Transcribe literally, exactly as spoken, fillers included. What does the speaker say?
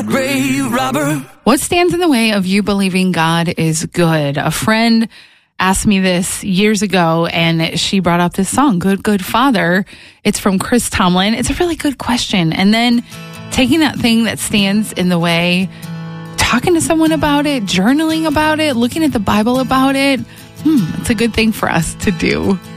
grave robber. What stands in the way of you believing God is good? A friend asked me this years ago, and she brought up this song, Good, Good Father. It's from Chris Tomlin. It's a really good question. And then taking that thing that stands in the way, talking to someone about it, journaling about it, looking at the Bible about it, hmm, it's a good thing for us to do.